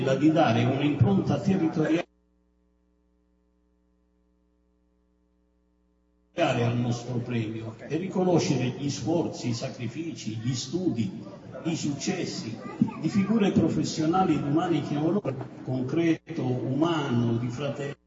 di dare un'impronta territoriale al nostro premio e riconoscere gli sforzi, i sacrifici, gli studi, i successi di figure professionali ed umane che hanno concreto, umano, di fratello.